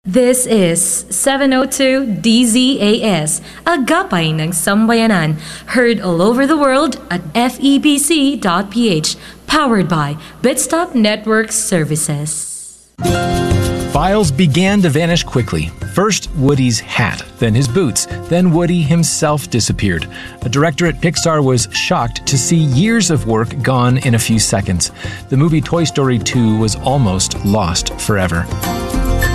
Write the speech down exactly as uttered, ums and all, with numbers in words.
This is seven oh two D Z A S, Agapay ng Sambayanan, heard all over the world at F E B C dot P H, powered by Bitstop Network Services. Files began to vanish quickly. First Woody's hat, then his boots, then Woody himself disappeared. A director at Pixar was shocked to see years of work gone in a few seconds. The movie Toy Story two was almost lost forever.